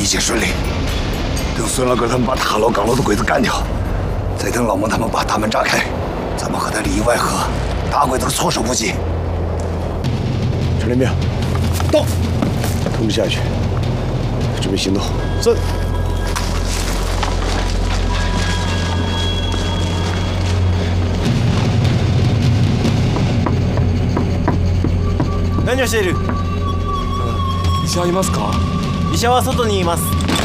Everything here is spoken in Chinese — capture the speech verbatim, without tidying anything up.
一切顺利。等孙老哥他们把塔楼、岗楼的鬼子干掉，再等老孟他们把大门炸开，咱们和他里应外合，打鬼子措手不及。 陈连兵，到，同志下去，准备行动。是。 何をしている？医者はいますか？医者は外にいます。